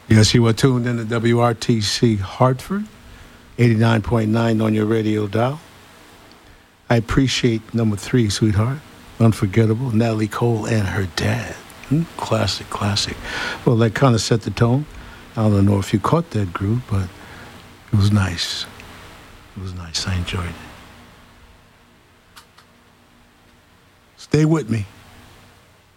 Yes, you are tuned in to WRTC Hartford, 89.9 on your radio dial. I appreciate number 3, sweetheart. Unforgettable. Natalie Cole and her dad. Classic, classic. Well, that kind of set the tone. I don't know if you caught that groove, but it was nice. It was nice. I enjoyed it. Stay with me.